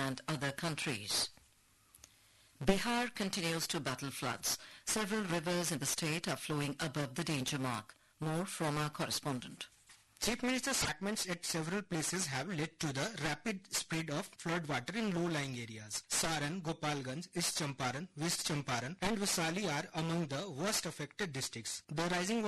and other countries. Bihar continues to battle floods. Several rivers in the state are flowing above the danger mark. More from our correspondent. Chief Minister's enactments at several places have led to the rapid spread of flood water in low-lying areas. Saran, Gopalganj, East Champaran, West Champaran and Vaishali are among the worst affected districts. The rising